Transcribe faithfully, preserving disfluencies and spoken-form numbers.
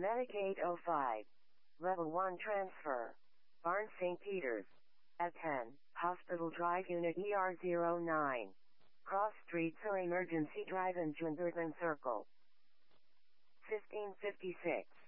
Medicaid oh five. Level one transfer. Barnes Saint Peters. At ten, Hospital Drive Unit E R zero nine. Cross Street Sur Emergency Drive in Junberton Circle. fifteen fifty-six.